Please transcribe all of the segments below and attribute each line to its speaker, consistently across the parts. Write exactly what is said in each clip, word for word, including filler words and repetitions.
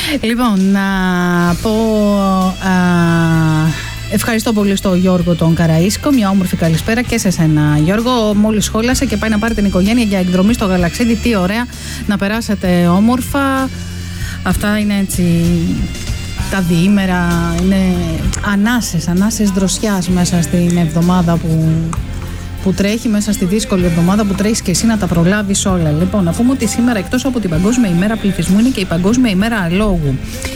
Speaker 1: Λοιπόν, να πω α, ευχαριστώ πολύ στον Γιώργο τον Καραΐσκο. Μια όμορφη καλησπέρα και σε σένα, Γιώργο. Μόλις σχόλασε και πάει να πάρει την οικογένεια για εκδρομή στο Γαλαξίδι. Τι ωραία, να περάσετε όμορφα. Αυτά είναι έτσι τα διήμερα, είναι ανάσες, ανάσες δροσιάς μέσα στην εβδομάδα που, που τρέχει, μέσα στη δύσκολη εβδομάδα που τρέχεις και εσύ να τα προλάβεις όλα. Λοιπόν, να πούμε ότι σήμερα εκτός από την Παγκόσμια ημέρα πληθυσμού είναι και η Παγκόσμια ημέρα αλόγου.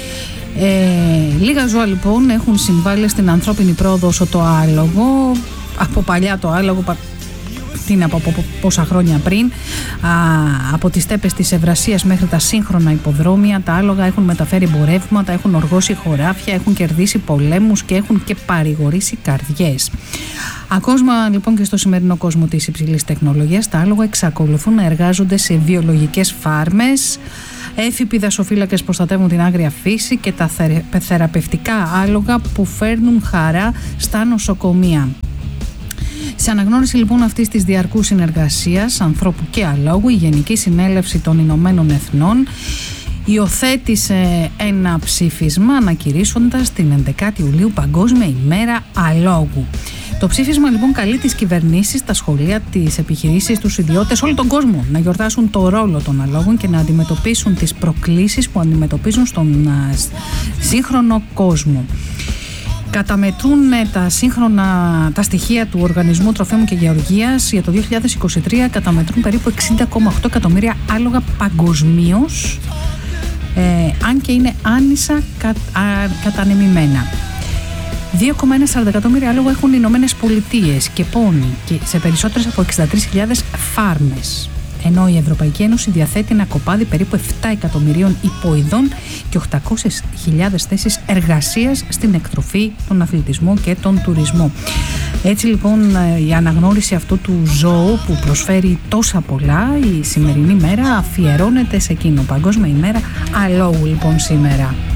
Speaker 1: Ε, λίγα ζώα λοιπόν έχουν συμβάλει στην ανθρώπινη πρόοδο όσο το άλογο. Από παλιά το άλογο, τι να πω, από πόσα χρόνια πριν, α, από τις στέπες της Ευρασίας μέχρι τα σύγχρονα υποδρόμια, τα άλογα έχουν μεταφέρει εμπορεύματα, έχουν οργώσει χωράφια, έχουν κερδίσει πολέμους και έχουν και παρηγορήσει καρδιές. Ακόμα λοιπόν και στο σημερινό κόσμο της υψηλής τεχνολογίας, τα άλογα εξακολουθούν να εργάζονται σε βιολογικές φάρμες. Έφυποι δασοφύλακες προστατεύουν την άγρια φύση και τα θεραπευτικά άλογα που φέρνουν χαρά στα νοσοκομεία. Σε αναγνώριση λοιπόν αυτής της διαρκούς συνεργασίας ανθρώπου και αλόγου, η Γενική Συνέλευση των Ηνωμένων Εθνών υιοθέτησε ένα ψήφισμα ανακηρύσσοντας την έντεκα Ιουλίου Παγκόσμια ημέρα αλόγου. Το ψήφισμα λοιπόν καλεί τις κυβερνήσεις, τα σχολεία, τις επιχειρήσεις, τους ιδιώτες, όλο τον κόσμο να γιορτάσουν το ρόλο των αλόγων και να αντιμετωπίσουν τις προκλήσεις που αντιμετωπίζουν στον σύγχρονο κόσμο. Καταμετρούν τα σύγχρονα τα στοιχεία του Οργανισμού Τροφίμων και Γεωργίας για το δύο χιλιάδες είκοσι τρία, καταμετρούν περίπου εξήντα κόμμα οκτώ εκατομμύρια άλογα παγκοσμίως, ε, αν και είναι άνισα κα, α, κατανεμημένα. δύο κόμμα σαράντα εκατομμύρια άλογα έχουν οι Ηνωμένες Πολιτείες και πόνοι και σε περισσότερες από εξήντα τρεις χιλιάδες φάρμες. Ενώ η Ευρωπαϊκή Ένωση διαθέτει ένα κοπάδι περίπου επτά εκατομμυρίων υποειδών και οκτακόσιες χιλιάδες θέσεις εργασίας στην εκτροφή, τον αθλητισμό και τον τουρισμό. Έτσι λοιπόν η αναγνώριση αυτού του ζώου που προσφέρει τόσα πολλά, η σημερινή μέρα αφιερώνεται σε εκείνο. Παγκόσμια ημέρα αλόγου λοιπόν σήμερα.